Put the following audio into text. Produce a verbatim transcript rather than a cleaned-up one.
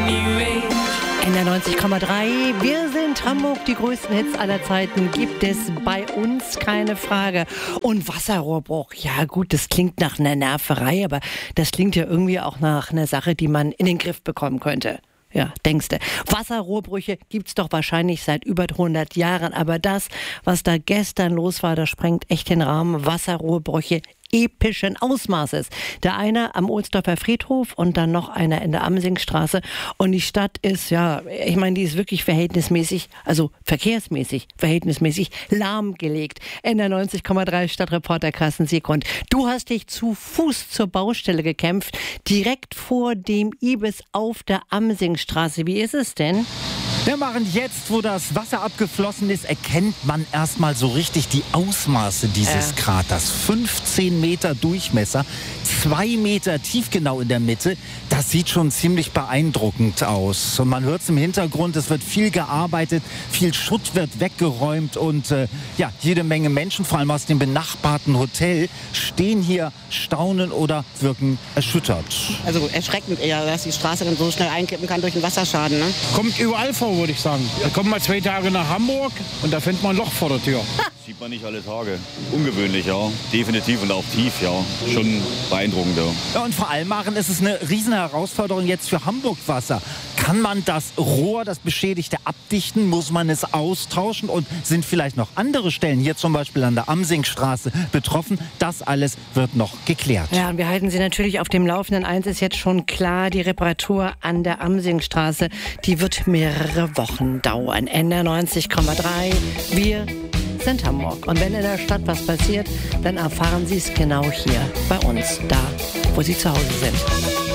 In der neunzig Komma drei, wir sind Hamburg, die größten Hits aller Zeiten gibt es bei uns, keine Frage. Und Wasserrohrbruch, ja gut, das klingt nach einer Nerverei, aber das klingt ja irgendwie auch nach einer Sache, die man in den Griff bekommen könnte. Ja, denkste. Wasserrohrbrüche gibt's doch wahrscheinlich seit über hundert Jahren, aber das, was da gestern los war, das sprengt echt den Rahmen. Wasserrohrbrüche epischen Ausmaßes. Der eine am Ohlsdorfer Friedhof und dann noch einer in der Amsingstraße. Und die Stadt ist, ja, ich meine, die ist wirklich verhältnismäßig, also verkehrsmäßig, verhältnismäßig lahmgelegt. In der neunzig Komma drei Stadtreporter Carsten Siegrund. Du hast dich zu Fuß zur Baustelle gekämpft, direkt vor dem Ibis auf der Amsingstraße. Wie ist es denn? Wir machen jetzt, wo das Wasser abgeflossen ist, erkennt man erstmal so richtig die Ausmaße dieses äh. Kraters. fünfzehn Meter Durchmesser, zwei Meter tief genau in der Mitte. Das sieht schon ziemlich beeindruckend aus. Und man hört es im Hintergrund, es wird viel gearbeitet, viel Schutt wird weggeräumt und äh, ja, jede Menge Menschen, vor allem aus dem benachbarten Hotel, stehen hier, staunen oder wirken erschüttert. Also erschreckend eher, dass die Straße dann so schnell einkippen kann durch den Wasserschaden. Ne? Kommt überall vor, würde ich sagen. Da kommt mal zwei Tage nach Hamburg und da findet man ein Loch vor der Tür. Sieht man nicht alle Tage. Ungewöhnlich, ja. Definitiv und auch tief, ja. Schon beeindruckend, ja. Ja, und vor allem machen, ist es eine riesen Herausforderung jetzt für Hamburg Wasser. Kann man das Rohr, das Beschädigte, abdichten? Muss man es austauschen? Und sind vielleicht noch andere Stellen, hier zum Beispiel an der Amsingstraße, betroffen? Das alles wird noch geklärt. Ja, und wir halten Sie natürlich auf dem Laufenden. Eins ist jetzt schon klar, die Reparatur an der Amsingstraße, die wird mehrere Wochen dauern. N R neunzig Komma drei, wir sind Hamburg. Und wenn in der Stadt was passiert, dann erfahren Sie es genau hier bei uns, da, wo Sie zu Hause sind.